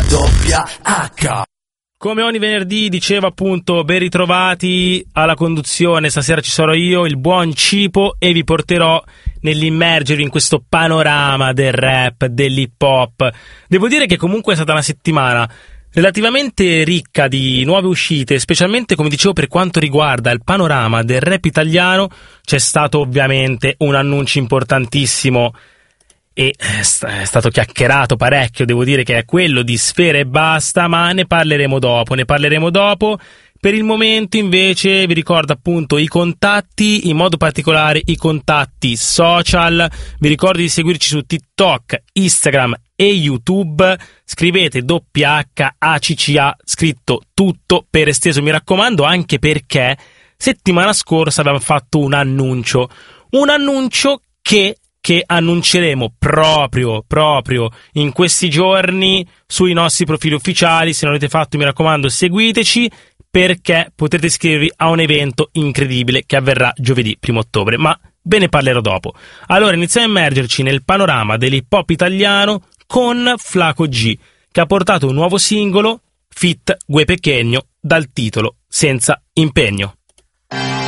doppia H. Come ogni venerdì dicevo appunto, ben ritrovati alla conduzione, stasera ci sarò io, il buon Cipo, e vi porterò nell'immergervi in questo panorama del rap, dell'hip hop. Devo dire che comunque è stata una settimana relativamente ricca di nuove uscite, specialmente come dicevo per quanto riguarda il panorama del rap italiano. C'è stato ovviamente un annuncio importantissimo e è stato chiacchierato parecchio, devo dire che è quello di Sfera Ebbasta, ma ne parleremo dopo. Per il momento invece vi ricordo appunto i contatti, in modo particolare i contatti social. Vi ricordo di seguirci su TikTok, Instagram e YouTube. Scrivete WHACCA scritto tutto per esteso, mi raccomando, anche perché settimana scorsa avevamo fatto un annuncio che annunceremo proprio in questi giorni sui nostri profili ufficiali. Se non l'avete fatto, mi raccomando, seguiteci, perché potrete iscrivervi a un evento incredibile che avverrà giovedì 1 ottobre, ma ve ne parlerò dopo. Allora iniziamo a immergerci nel panorama dell'hip hop italiano con Flaco G, che ha portato un nuovo singolo feat Gue Pequeno dal titolo Senza Impegno.